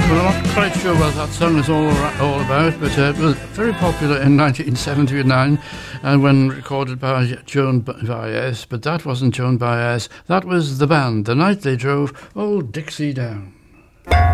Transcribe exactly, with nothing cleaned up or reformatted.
Well, I'm not quite sure what that song is all all about, but uh, it was very popular in nineteen seventy-nine and when recorded by Joan Baez. But that wasn't Joan Baez. That was the band, The Night They Drove Old Dixie Down.